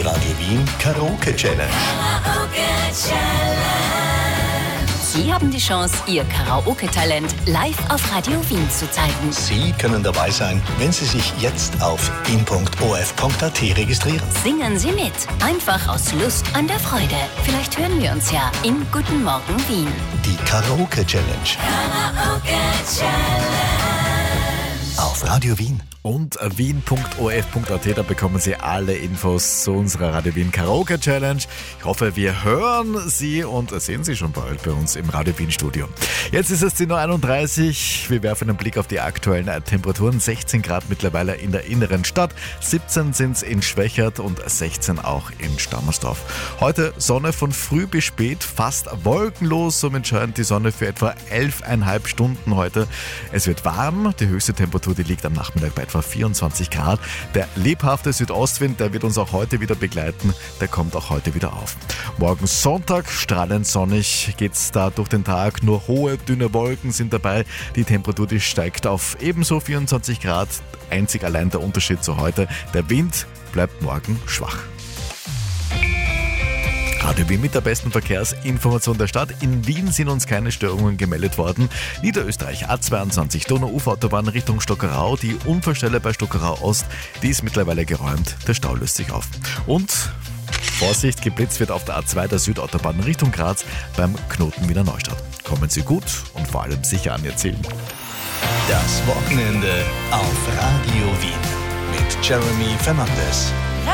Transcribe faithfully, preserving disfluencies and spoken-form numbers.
Radio Wien Karaoke Challenge. Sie haben die Chance, Ihr Karaoke-Talent live auf Radio Wien zu zeigen. Sie können dabei sein, wenn Sie sich jetzt auf wien punkt o f punkt a t registrieren. Singen Sie mit, einfach aus Lust an der Freude. Vielleicht hören wir uns ja in Guten Morgen Wien. Die Karaoke Challenge. Karaoke Challenge. Auf Radio Wien. Und wien punkt o f punkt a t, da bekommen Sie alle Infos zu unserer Radio Wien Karaoke Challenge. Ich hoffe, wir hören Sie und sehen Sie schon bald bei uns im Radio Wien Studio. Jetzt ist es zehn Uhr einunddreißig. Wir werfen einen Blick auf die aktuellen Temperaturen. sechzehn Grad mittlerweile in der inneren Stadt, siebzehn sind es in Schwächert und sechzehn auch in Stammersdorf. Heute Sonne von früh bis spät, fast wolkenlos. Somit scheint die Sonne für etwa elf Komma fünf Stunden heute. Es wird warm. Die höchste Temperatur, die liegt am Nachmittag bei etwa vierundzwanzig Grad. Der lebhafte Südostwind, der wird uns auch heute wieder begleiten, der kommt auch heute wieder auf. Morgen Sonntag, strahlend sonnig geht's da durch den Tag, nur hohe, dünne Wolken sind dabei. Die Temperatur, die steigt auf ebenso vierundzwanzig Grad. Einzig allein der Unterschied zu heute, der Wind bleibt morgen schwach. Radio Wien mit der besten Verkehrsinformation der Stadt. In Wien sind uns keine Störungen gemeldet worden. Niederösterreich A zweiundzwanzig Donau-Ufer-Autobahn Richtung Stockerau. Die Unfallstelle bei Stockerau Ost, die ist mittlerweile geräumt. Der Stau löst sich auf. Und Vorsicht, geblitzt wird auf der A zwei der Südautobahn Richtung Graz beim Knoten Wiener Neustadt. Kommen Sie gut und vor allem sicher an Ihr Ziel. Das Wochenende auf Radio Wien mit Jeremy Fernandes.